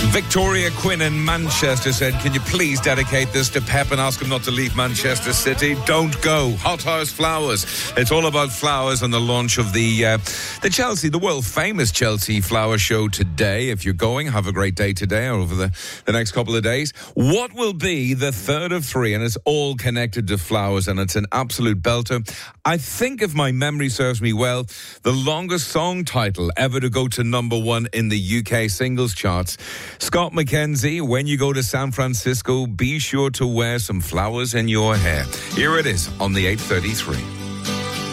Victoria Quinn in Manchester said, can you please dedicate this to Pep and ask him not to leave Manchester City? Don't go. Hothouse Flowers. It's all about flowers and the launch of the Chelsea, the world-famous Chelsea Flower Show today. If you're going, have a great day today or over the next couple of days. What will be the third of three? And it's all connected to flowers, and it's an absolute belter. I think, if my memory serves me well, the longest song title ever to go to number one in the UK singles charts. Scott McKenzie, when you go to San Francisco, be sure to wear some flowers in your hair. Here it is on the 8:33.